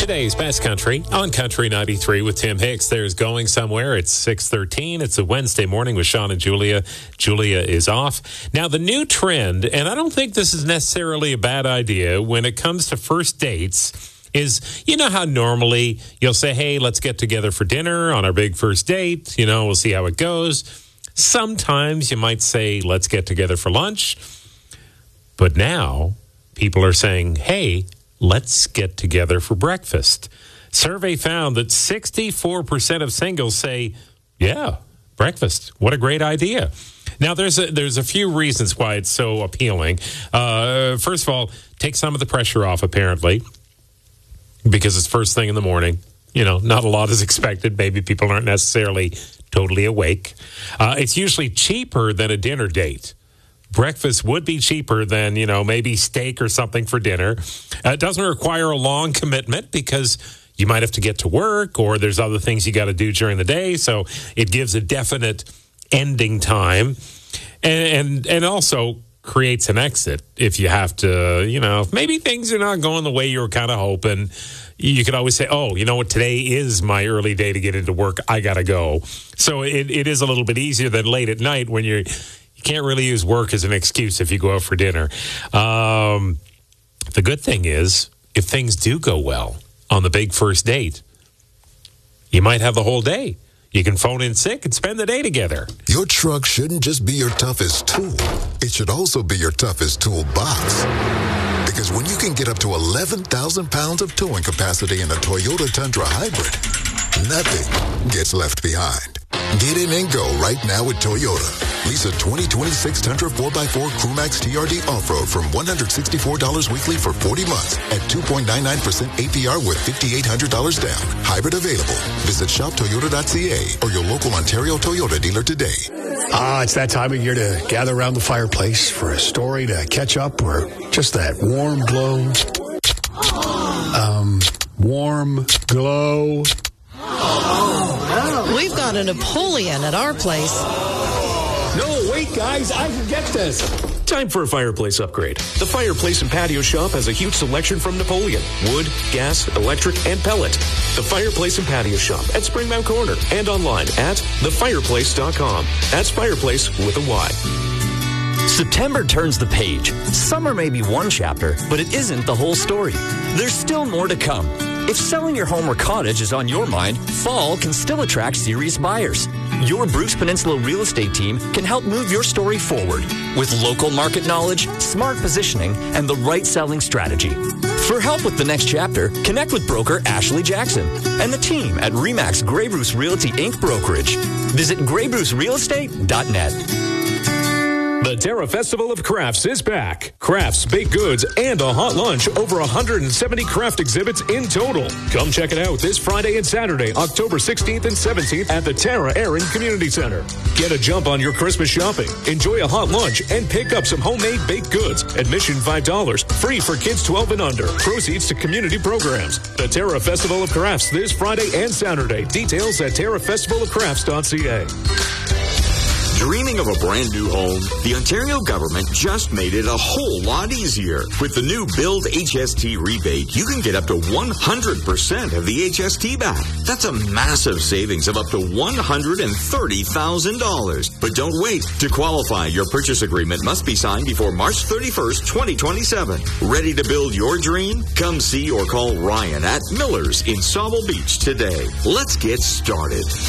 Today's Best Country on Country 93 with Tim Hicks. There's Going Somewhere. It's 6:13. It's a Wednesday morning with Sean and Julia. Julia is off. Now, the new trend, and I don't think this is necessarily a bad idea when it comes to first dates, is, you know how normally you'll say, hey, let's get together for dinner on our big first date. You know, we'll see how it goes. Sometimes you might say, let's get together for lunch. But now people are saying, hey, let's get together for breakfast. Survey found that 64% of singles say, yeah, breakfast. What a great idea. Now, there's a few reasons why it's so appealing. First of all, take some of the pressure off, apparently, because it's first thing in the morning. You know, not a lot is expected. Maybe people aren't necessarily totally awake. It's usually cheaper than a dinner date. Breakfast would be cheaper than, you know, maybe steak or something for dinner. It doesn't require a long commitment because you might have to get to work or there's other things you got to do during the day. So it gives a definite ending time and also creates an exit if you have to, you know, if maybe things are not going the way you were kind of hoping. You could always say, oh, you know what, today is my early day to get into work. I got to go. So it is a little bit easier than late at night when you can't really use work as an excuse if you go out for dinner. The good thing is, if things do go well on the big first date, you might have the whole day. You can phone in sick and spend the day together. Your truck shouldn't just be your toughest tool. It should also be your toughest toolbox. Because when you can get up to 11,000 pounds of towing capacity in a Toyota Tundra Hybrid, nothing gets left behind. Get in and go right now with Toyota. Lease a 2026 Tundra 4x4 Crewmax TRD Off-Road from $164 weekly for 40 months at 2.99% APR with $5,800 down. Hybrid available. Visit shoptoyota.ca or your local Ontario Toyota dealer today. It's that time of year to gather around the fireplace for a story, to catch up, or just that warm glow. Warm glow. We've got a Napoleon at our place. No, wait, guys, I can get this. Time for a fireplace upgrade. The Fireplace and Patio Shop has a huge selection from Napoleon. Wood, gas, electric, and pellet. The Fireplace and Patio Shop at Springmount Corner and online at thefireplace.com. That's fireplace with a Y. September turns the page. Summer may be one chapter, but it isn't the whole story. There's still more to come. If selling your home or cottage is on your mind, fall can still attract serious buyers. Your Bruce Peninsula real estate team can help move your story forward with local market knowledge, smart positioning, and the right selling strategy. For help with the next chapter, connect with broker Ashley Jackson and the team at RE/MAX Grey Bruce Realty Inc. Brokerage. Visit graybrucerealestate.net. The Terra Festival of Crafts is back. Crafts, baked goods, and a hot lunch. Over 170 craft exhibits in total. Come check it out this Friday and Saturday, October 16th and 17th at the Terra Erin Community Center. Get a jump on your Christmas shopping. Enjoy a hot lunch and pick up some homemade baked goods. Admission $5. Free for kids 12 and under. Proceeds to community programs. The Terra Festival of Crafts this Friday and Saturday. Details at terrafestivalofcrafts.ca. Dreaming of a brand new home? The Ontario government just made it a whole lot easier. With the new Build HST rebate, you can get up to 100% of the HST back. That's a massive savings of up to $130,000. But don't wait. To qualify, your purchase agreement must be signed before March 31st, 2027. Ready to build your dream? Come see or call Ryan at Miller's in Sauble Beach today. Let's get started.